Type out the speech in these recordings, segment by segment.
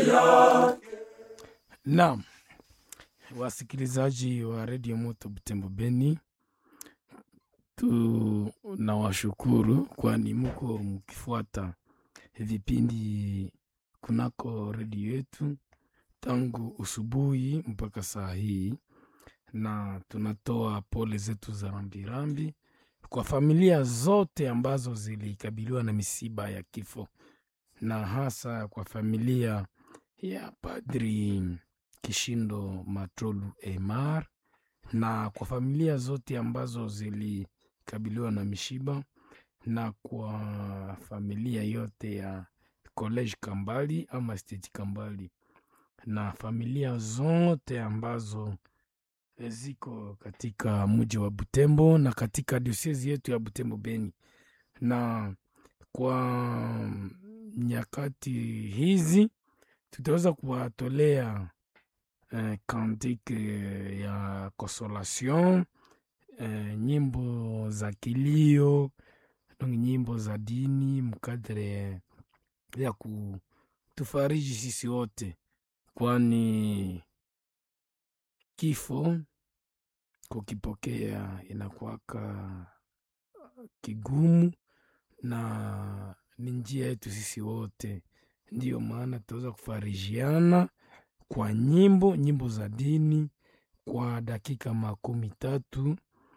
Naam, wasikilizaji wa Radio Moto Butembo Beni, tunawashukuru kwani mko mkifuata vipindi kunako redio yetu tangu usubuhi mpaka saa hii, na tunatoa pole zetu za rambirambi kwa familia zote ambazo zilikabiliwa na misiba ya kifo, na hasa kwa familia ya Padri Kishindo Matrolu Emar, na kwa familia zote ambazo zilikabiliwa na mishiba, na kwa familia yote ya College Kambali ama State Kambali, na familia zote ambazo ziko katika mji wa Butembo na katika diocese yetu ya Butembo Beni. Na kwa nyakati hizi tutaweza kuwatolea kantike ya consolation, nyimbo za kilio, nyimbo za dini mkadre ya kutufariji sisi wote, kwani kifo kukipokea inakuwaka kigumu na ni njia yetu sisi wote. Ndiyo maana tutaweza kufarijiana kwa nyimbo za dini kwa dakika 13,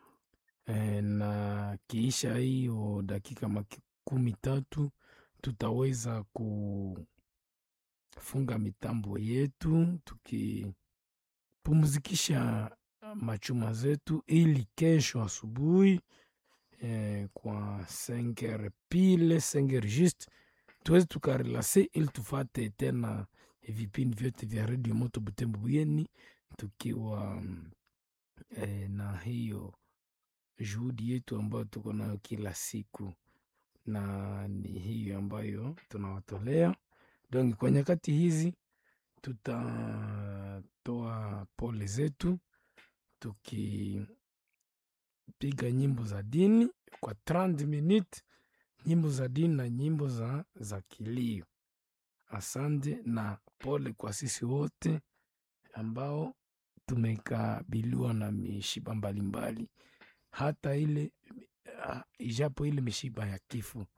na kiisha hiyo dakika 13 tutaweza kufunga mitambo yetu tukipumzikisha machuma zetu, ili kesho asubuhi kwa 5h pile 5h juste tuweze tukarelase ili tufate tena vipindi vyote vya Radio Moto Butembo Beni, tukiwa na hiyo juhudi yetu ambayo tuko nayo kila siku, na ni hiyo ambayo tunawatolea. Donc kwa nyakati hizi tutatoa pole zetu tukipiga nyimbo za dini kwa 30 minutes, nyimbo za dini na nyimbo za kilio. Asante na pole kwa sisi wote ambao tumekabiliwa na mishiba mbalimbali, hata ile ijapo ile mishiba ya kifo,